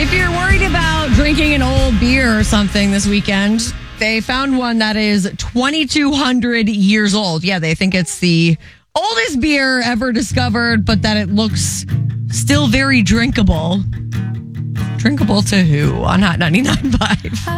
If you're worried about drinking an old beer or something this weekend, they found one that is 2,200 years old. Yeah, they think it's the oldest beer ever discovered, but that it looks still very drinkable. Drinkable to who on Hot 99.5?